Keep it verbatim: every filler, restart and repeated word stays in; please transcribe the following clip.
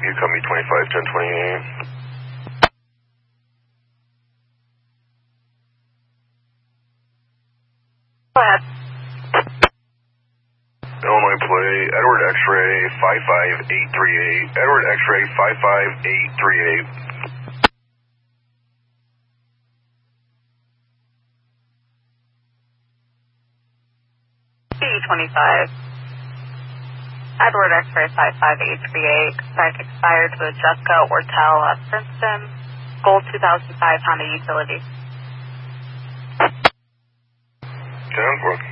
You call me twenty-five ten twenty-eight. Go ahead. Illinois play, Edward X-ray five five eight three eight. Edward X-ray five five eight three eight. B twenty-five. Edward X-ray five five eight three eight. Contact expired to Jessica Ortel at Princeton. Gold two thousand five Honda Utility. ten four.